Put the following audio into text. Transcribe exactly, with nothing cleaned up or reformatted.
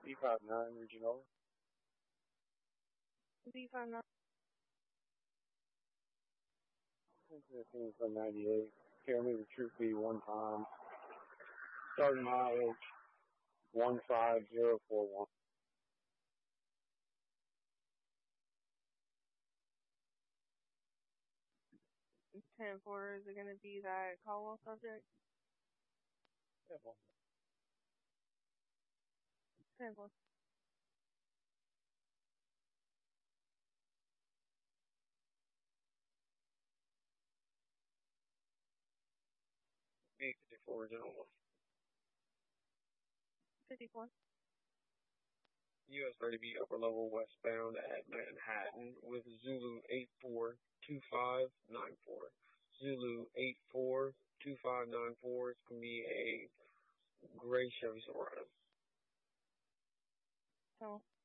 B five nine regional. B five nine. fifteen from ninety-eight. Here, maybe Troop B one time. Starting mileage one five zero four one. ten four, is it going to be that Caldwell subject? Yeah, ten four. B fifty-four original. fifty-four. U S thirty B upper level westbound at Manhattan with Zulu eight four two five nine four. Zulu eight four two five nine four. It's going to be a gray Chevy Silverado. So.